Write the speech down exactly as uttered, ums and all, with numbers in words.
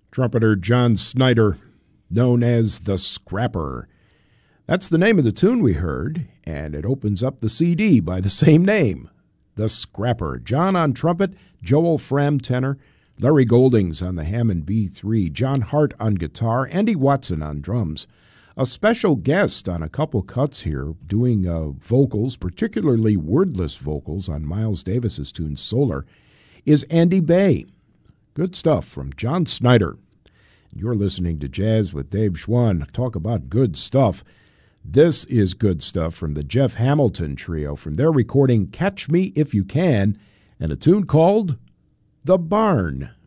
Trumpeter John Snyder, known as the Scrapper. That's the name of the tune we heard, and it opens up the C D by the same name, The Scrapper. John on trumpet, Joel Fram tenor, Larry Goldings on the Hammond B three, John Hart on guitar, Andy Watson on drums. A special guest on a couple cuts here doing uh, vocals, particularly wordless vocals on Miles Davis's tune Solar, is Andy Bay. Good stuff from John Snyder. You're listening to Jazz with Dave Schwann. Talk about good stuff. This is good stuff from the Jeff Hamilton Trio from their recording Catch Me If You Can, and a tune called The Barn.